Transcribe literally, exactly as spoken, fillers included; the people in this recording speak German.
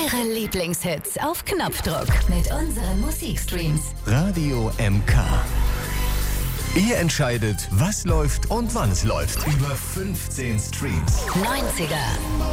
Ihre Lieblingshits auf Knopfdruck mit unseren Musikstreams. Radio M K. Ihr entscheidet, was läuft und wann es läuft. Über fünfzehn Streams. neunziger